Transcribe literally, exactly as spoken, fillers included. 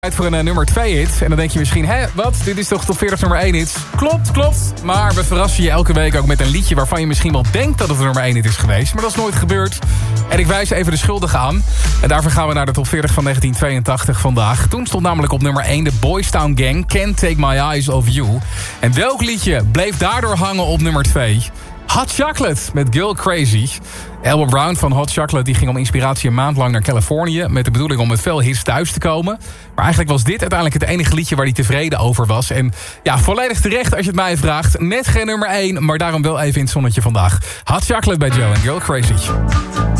Tijd voor een uh, nummer twee hit. En dan denk je misschien, hé, wat? Dit is toch top veertig nummer één hit? Klopt, klopt. Maar we verrassen je elke week ook met een liedje waarvan je misschien wel denkt dat het een nummer één hit is geweest. Maar dat is nooit gebeurd. En ik wijs even de schuldigen aan. En daarvoor gaan we naar de top veertig van negentien tweeëntachtig vandaag. Toen stond namelijk op nummer één de Boys Town Gang, Can't Take My Eyes Off You. En welk liedje bleef daardoor hangen op nummer twee? Hot Chocolate met Girl Crazy. Albert Brown van Hot Chocolate die ging om inspiratie een maand lang naar Californië, met de bedoeling om met veel hits thuis te komen. Maar eigenlijk was dit uiteindelijk het enige liedje waar hij tevreden over was. En ja, volledig terecht als je het mij vraagt. Net geen nummer één, maar daarom wel even in het zonnetje vandaag. Hot Chocolate bij Joe en Girl Crazy.